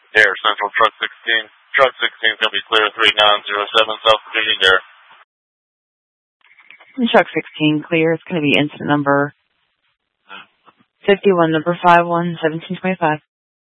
Air Central Truck 16. Truck 16 is going to be clear 3907 South Virginia Air. Truck 16 clear. It's going to be incident number 51, number 51, 1725.